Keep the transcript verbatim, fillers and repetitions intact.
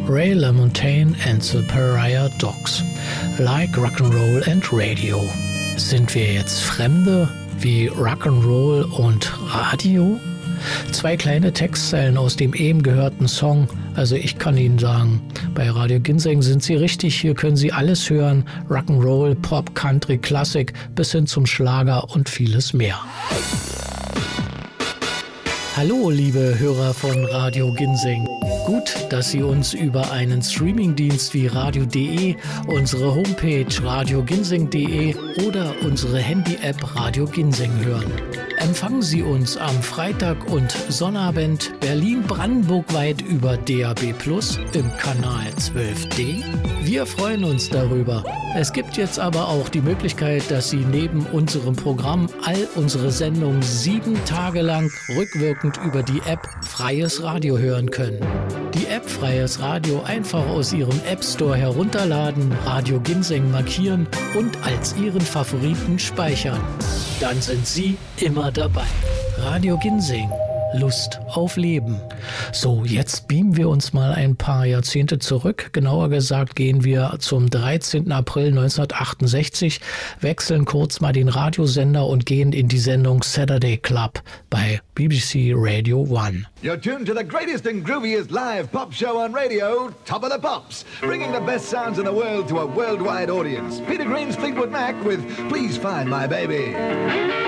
Ray LaMontagne and the Pariah Dogs. Like Rock'n'Roll and Radio. Sind wir jetzt Fremde wie Rock'n'Roll und Radio? Zwei kleine Textzeilen aus dem eben gehörten Song. Also ich kann Ihnen sagen, bei Radio Ginseng sind Sie richtig. Hier können Sie alles hören. Rock'n'Roll, Pop, Country, Klassik bis hin zum Schlager und vieles mehr. Hallo, liebe Hörer von Radio Ginseng. Gut, dass Sie uns über einen Streamingdienst wie radio punkt de, unsere Homepage radio ginseng punkt de oder unsere Handy-App Radio Ginseng hören. Empfangen Sie uns am Freitag und Sonnabend Berlin-Brandenburg-weit über D A B plus im Kanal zwölf D. Wir freuen uns darüber. Es gibt jetzt aber auch die Möglichkeit, dass Sie neben unserem Programm all unsere Sendungen sieben Tage lang rückwirkend über die App Freies Radio hören können. Die App Freies Radio einfach aus Ihrem App Store herunterladen, Radio Ginseng markieren und als Ihren Favoriten speichern. Dann sind Sie immer dabei. Radio Ginseng. Lust auf Leben. So, jetzt beamen wir uns mal ein paar Jahrzehnte zurück. Genauer gesagt gehen wir zum dreizehnten April neunzehnhundertachtundsechzig, wechseln kurz mal den Radiosender und gehen in die Sendung Saturday Club bei B B C Radio One. You're tuned to the greatest and grooviest live pop show on radio, Top of the Pops, bringing the best sounds in the world to a worldwide audience. Peter Green's Fleetwood Mac with Please Find My Baby.